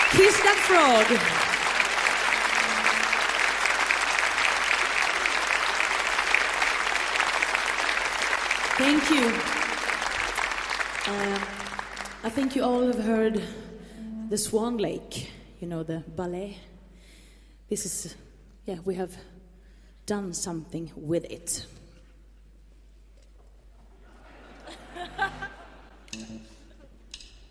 Kiss that frog. Thank you. I think you all have heard the Swan Lake, you know, the ballet. This is, we have done something with it.